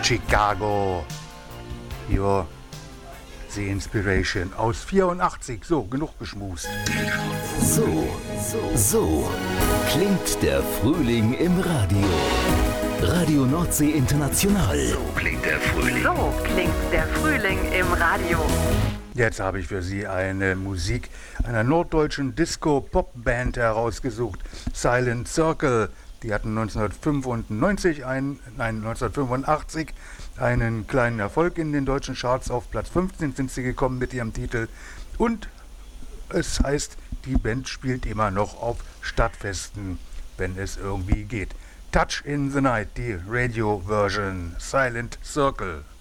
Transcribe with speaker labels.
Speaker 1: Chicago. Your The Inspiration aus 84. So, genug geschmust.
Speaker 2: So klingt der Frühling im Radio. Radio Nordsee International. So klingt der Frühling.
Speaker 3: So klingt der Frühling im Radio.
Speaker 1: Jetzt habe ich für Sie eine Musik einer norddeutschen Disco-Pop-Band herausgesucht. Silent Circle. Die hatten 1985 einen kleinen Erfolg in den deutschen Charts. Auf Platz 15 sind sie gekommen mit ihrem Titel. Und es heißt, die Band spielt immer noch auf Stadtfesten, wenn es irgendwie geht. Touch in the Night, die Radio-Version. Silent Circle.